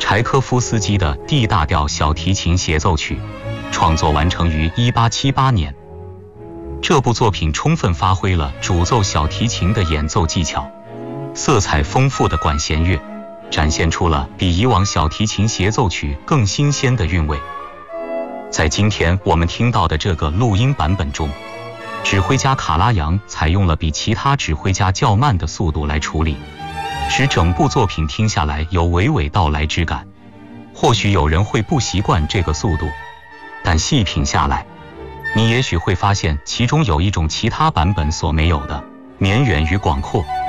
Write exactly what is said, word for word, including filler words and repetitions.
柴科夫斯基的 D 大调小提琴协奏曲，创作完成于一八七八年。这部作品充分发挥了主奏小提琴的演奏技巧，色彩丰富的管弦乐展现出了比以往小提琴协奏曲更新鲜的韵味。在今天我们听到的这个录音版本中，指挥家卡拉扬采用了比其他指挥家较慢的速度来处理，使整部作品听下来有娓娓道来之感。或许有人会不习惯这个速度，但细品下来，你也许会发现其中有一种其他版本所没有的绵远与广阔。